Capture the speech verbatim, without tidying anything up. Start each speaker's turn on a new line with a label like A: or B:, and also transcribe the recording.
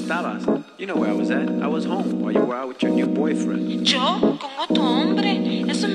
A: estabas. You know where I was at. I was home while you were out with your new boyfriend.
B: ¿Yo? ¿Con otro hombre?